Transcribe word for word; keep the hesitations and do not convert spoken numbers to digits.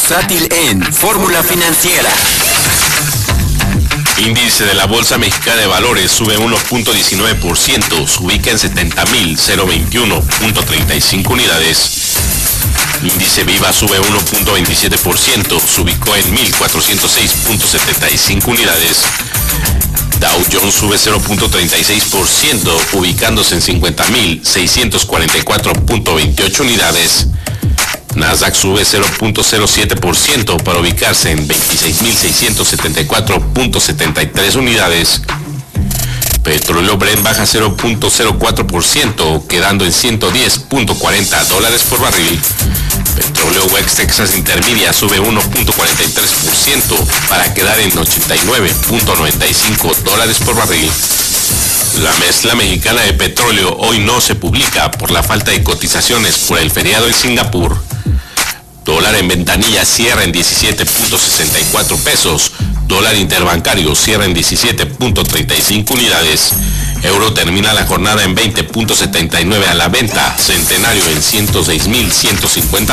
bursátil en Fórmula Financiera. Índice de la Bolsa Mexicana de Valores sube uno punto diecinueve por ciento, se ubica en setenta mil veintiuno punto treinta y cinco unidades. Índice Viva sube uno punto veintisiete por ciento, se ubicó en mil cuatrocientos seis punto setenta y cinco unidades. Dow Jones sube cero punto treinta y seis por ciento, ubicándose en cincuenta mil seiscientos cuarenta y cuatro punto veintiocho unidades. Nasdaq sube cero punto cero siete por ciento para ubicarse en veintiséis mil seiscientos setenta y cuatro punto setenta y tres unidades. Petróleo Brent baja cero punto cero cuatro por ciento, quedando en ciento diez punto cuarenta dólares por barril. Petróleo West Texas Intermedia sube uno punto cuarenta y tres por ciento para quedar en ochenta y nueve punto noventa y cinco dólares por barril. La mezcla mexicana de petróleo hoy no se publica por la falta de cotizaciones por el feriado en Singapur. Dólar en ventanilla cierra en diecisiete punto sesenta y cuatro pesos. Dólar interbancario cierra en diecisiete punto treinta y cinco unidades. Euro termina la jornada en veinte punto setenta y nueve a la venta. Centenario en ciento seis mil ciento cincuenta